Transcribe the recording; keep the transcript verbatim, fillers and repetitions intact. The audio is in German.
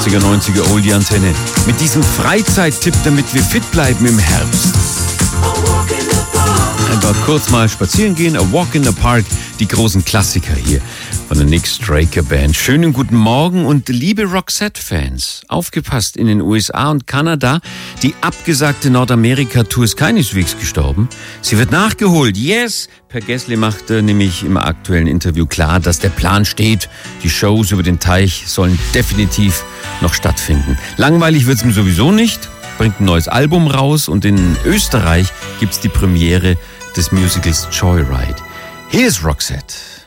achtziger, neunziger Oldie-Antenne. Mit diesem Freizeittipp, damit wir fit bleiben im Herbst. Einfach kurz mal spazieren gehen, A Walk in the Park, die großen Klassiker hier von der Nick Straker Band. Schönen guten Morgen und liebe Roxette-Fans, aufgepasst, in den U S A und Kanada, die abgesagte Nordamerika-Tour ist keineswegs gestorben. Sie wird nachgeholt, yes! Per Gessle machte nämlich im aktuellen Interview klar, dass der Plan steht. Die Shows über den Teich sollen definitiv noch stattfinden. Langweilig wird's ihm sowieso nicht, bringt ein neues Album raus und in Österreich gibt's die Premiere des Musicals Joyride. Hier ist Roxette.